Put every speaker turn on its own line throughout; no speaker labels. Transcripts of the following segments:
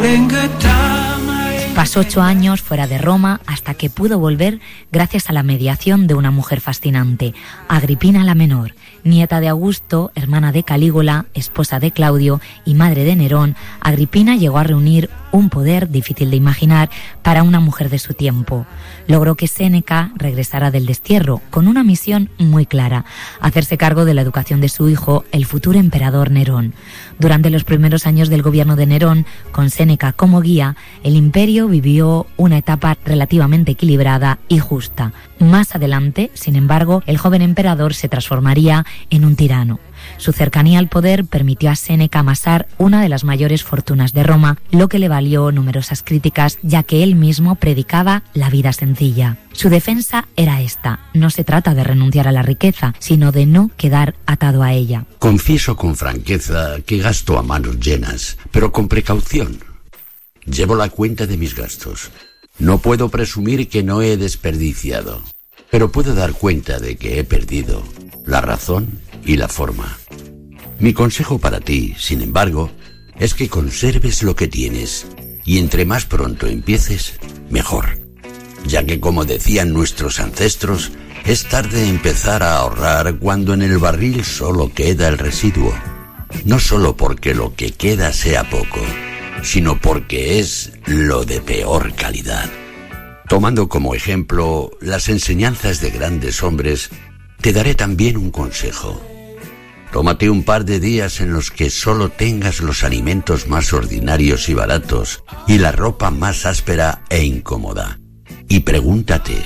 Pasó 8 años fuera de Roma hasta que pudo volver gracias a la mediación de una mujer fascinante, Agripina la Menor, nieta de Augusto, hermana de Calígula, esposa de Claudio y madre de Nerón. Agripina llegó a reunir un poder difícil de imaginar para una mujer de su tiempo. Logró que Séneca regresara del destierro con una misión muy clara: hacerse cargo de la educación de su hijo, el futuro emperador Nerón. Durante los primeros años del gobierno de Nerón, con Séneca como guía, el imperio vivió una etapa relativamente equilibrada y justa. Más adelante, sin embargo, el joven emperador se transformaría en un tirano. Su cercanía al poder permitió a Séneca amasar una de las mayores fortunas de Roma, lo que le valió numerosas críticas, ya que él mismo predicaba la vida sencilla. Su defensa era esta: no se trata de renunciar a la riqueza, sino de no quedar atado a ella.
Confieso con franqueza que gasto a manos llenas, pero con precaución. Llevo la cuenta de mis gastos. No puedo presumir que no he desperdiciado, pero puedo dar cuenta de que he perdido la razón y la forma. Mi consejo para ti, sin embargo, es que conserves lo que tienes, y entre más pronto empieces, mejor. Ya que, como decían nuestros ancestros, es tarde empezar a ahorrar cuando en el barril solo queda el residuo. No solo porque lo que queda sea poco, sino porque es lo de peor calidad. Tomando como ejemplo las enseñanzas de grandes hombres, te daré también un consejo. Tómate un par de días en los que solo tengas los alimentos más ordinarios y baratos y la ropa más áspera e incómoda. Y pregúntate,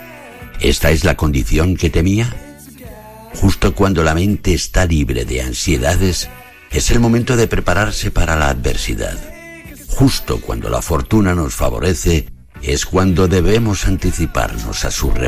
¿esta es la condición que temía? Justo cuando la mente está libre de ansiedades, es el momento de prepararse para la adversidad. Justo cuando la fortuna nos favorece, es cuando debemos anticiparnos a su revés.